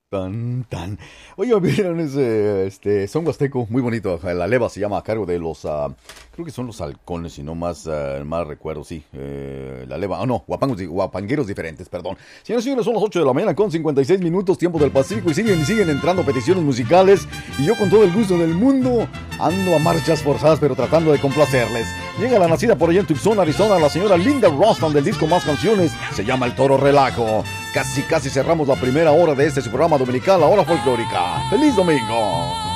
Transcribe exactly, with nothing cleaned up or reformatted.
Tan, tan. Oye, ¿vieron ese este, son huasteco? Muy bonito. La leva se llama a cargo de los, ah, creo que son los halcones, si no más, ah, más recuerdo, sí. Eh, la leva, ah, no, guapangos, di- guapangueros diferentes, perdón. Señores y señores, son las ocho de la mañana con cincuenta y seis minutos, tiempo del Pacífico, y siguen y siguen entrando peticiones musicales. Y yo con todo el gusto del mundo ando a marchas forzadas, pero tratando de complacerles. Llega la nacida por allá en Tucson, Arizona, la señora Linda Rostan del disco Más Canciones. Se llama El Toro Relajo. Casi, casi cerramos la primera hora de este su programa dominical, La Hora Folclórica. ¡Feliz domingo!